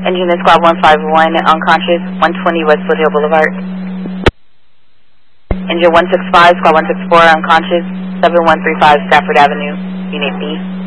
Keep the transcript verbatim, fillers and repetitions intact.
Engine is squad one five one, unconscious, one twenty West Foothill Boulevard. Engine one six five, squad one six four, unconscious, seven one three five Stafford Avenue, Unit B.